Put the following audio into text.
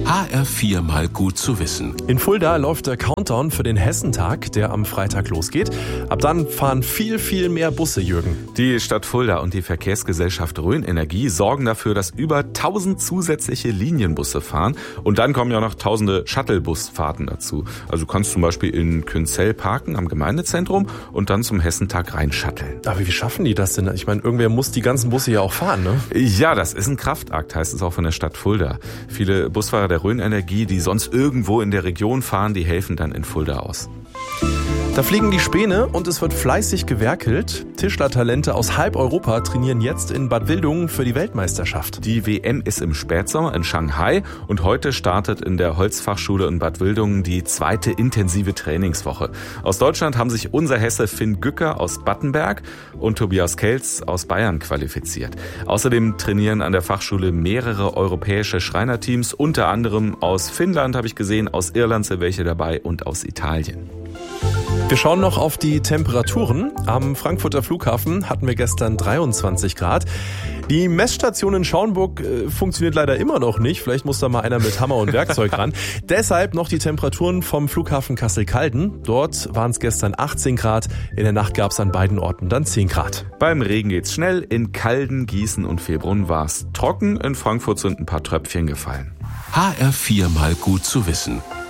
HR4 mal gut zu wissen. In Fulda läuft der Countdown für den Hessentag, der am Freitag losgeht. Ab dann fahren viel mehr Busse, Jürgen. Die Stadt Fulda und die Verkehrsgesellschaft Rhön Energie sorgen dafür, dass über 1000 zusätzliche Linienbusse fahren. Und dann kommen ja noch tausende Shuttlebusfahrten dazu. Also du kannst zum Beispiel in Künzell parken am Gemeindezentrum und dann zum Hessentag reinshutteln. Aber wie schaffen die das denn? Ich meine, irgendwer muss die ganzen Busse ja auch fahren, ne? Ja, das ist ein Kraftakt, heißt es auch von der Stadt Fulda. Viele Busfahrer der Rhön Energie, die sonst irgendwo in der Region fahren, die helfen dann in Fulda aus. Da fliegen die Späne und es wird fleißig gewerkelt. Tischlertalente aus halb Europa trainieren jetzt in Bad Wildungen für die Weltmeisterschaft. Die WM ist im Spätsommer in Shanghai und heute startet in der Holzfachschule in Bad Wildungen die zweite intensive Trainingswoche. Aus Deutschland haben sich unser Hesse Finn Gücker aus Battenberg und Tobias Kelz aus Bayern qualifiziert. Außerdem trainieren an der Fachschule mehrere europäische Schreinerteams, unter anderem aus Finnland, habe ich gesehen, aus Irland sind welche dabei und aus Italien. Wir schauen noch auf die Temperaturen. Am Frankfurter Flughafen hatten wir gestern 23 Grad. Die Messstation in Schaumburg funktioniert leider immer noch nicht. Vielleicht muss da mal einer mit Hammer und Werkzeug ran. Deshalb noch die Temperaturen vom Flughafen Kassel-Calden. Dort waren es gestern 18 Grad. In der Nacht gab es an beiden Orten dann 10 Grad. Beim Regen geht's schnell. In Calden, Gießen und Fehlbrunn war es trocken. In Frankfurt sind ein paar Tröpfchen gefallen. HR4 mal gut zu wissen.